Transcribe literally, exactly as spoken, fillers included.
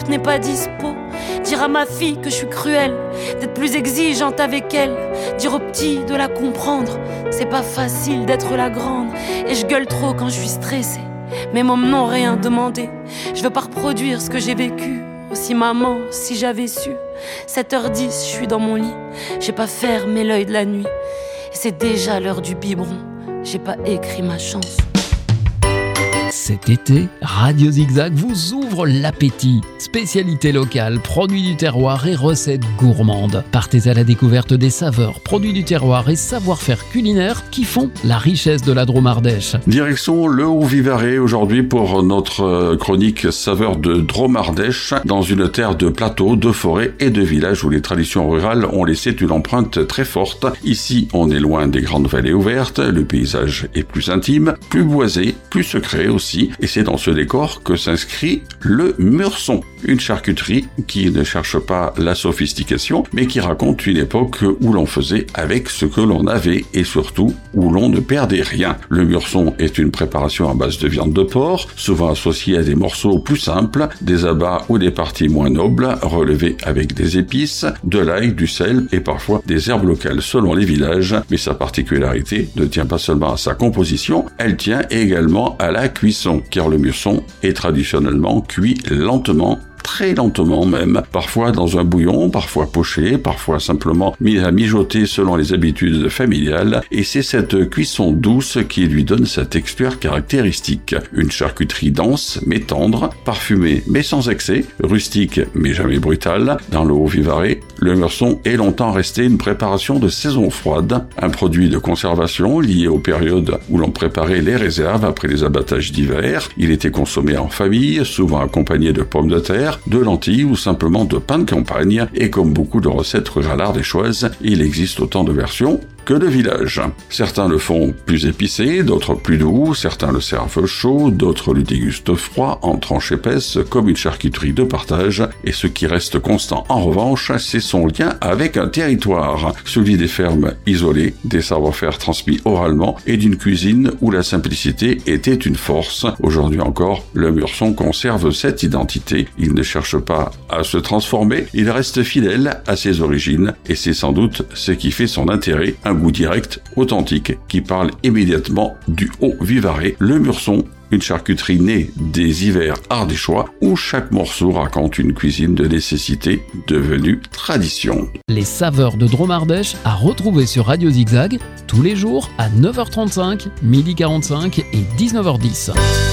mec n'est pas dispo. Dire à ma fille que je suis cruelle, d'être plus exigeante avec elle. Dire aux petits de la comprendre, c'est pas facile d'être la grande. Et je gueule trop quand je suis stressée, mes mômes n'ont rien demandé. Je veux pas reproduire ce que j'ai vécu. Aussi maman, si j'avais su. Sept heures dix, je suis dans mon lit. J'ai pas fermé l'œil de la nuit. Et c'est déjà l'heure du biberon. J'ai pas écrit ma chance. Cet été, Radio Zigzag vous ouvre l'appétit. Spécialités locales, produits du terroir et recettes gourmandes. Partez à la découverte des saveurs, produits du terroir et savoir-faire culinaire qui font la richesse de la Drôme Ardèche. Direction le Haut-Vivarais aujourd'hui pour notre chronique Saveurs de Drôme Ardèche, dans une terre de plateaux, de forêts et de villages où les traditions rurales ont laissé une empreinte très forte. Ici, on est loin des grandes vallées ouvertes, le paysage est plus intime, plus boisé, plus secret aussi. Et c'est dans ce décor que s'inscrit le Meurson, une charcuterie qui ne cherche pas la sophistication, mais qui raconte une époque où l'on faisait avec ce que l'on avait et surtout où l'on ne perdait rien. Le Meurson est une préparation à base de viande de porc, souvent associée à des morceaux plus simples, des abats ou des parties moins nobles, relevés avec des épices, de l'ail, du sel et parfois des herbes locales selon les villages. Mais sa particularité ne tient pas seulement à sa composition, elle tient également à la cuisson, car le Meurson est traditionnellement cuit lentement, très lentement même, parfois dans un bouillon, parfois poché, parfois simplement mis à mijoter selon les habitudes familiales, et c'est cette cuisson douce qui lui donne sa texture caractéristique. Une charcuterie dense mais tendre, parfumée mais sans excès, rustique mais jamais brutale. Dans le Haut-Vivarais, le Meurson est longtemps resté une préparation de saison froide, un produit de conservation lié aux périodes où l'on préparait les réserves après les abattages d'hiver. Il était consommé en famille, souvent accompagné de pommes de terre, de lentilles ou simplement de pain de campagne, et comme beaucoup de recettes rurales ardéchoises, il existe autant de versions que de villages. Certains le font plus épicé, d'autres plus doux, certains le servent chaud, d'autres le dégustent froid, en tranches épaisses, comme une charcuterie de partage, et ce qui reste constant en revanche, c'est son lien avec un territoire, celui des fermes isolées, des savoir-faire transmis oralement, et d'une cuisine où la simplicité était une force. Aujourd'hui encore, le Meurson conserve cette identité, il ne cherche pas à se transformer, il reste fidèle à ses origines, et c'est sans doute ce qui fait son intérêt, un goût direct, authentique, qui parle immédiatement du Haut-Vivarais. Le Meurson, une charcuterie née des hivers ardéchois où chaque morceau raconte une cuisine de nécessité devenue tradition. Les saveurs de Drôme Ardèche à retrouver sur Radio Zigzag tous les jours à neuf heures trente-cinq, midi quarante-cinq et dix-neuf heures dix.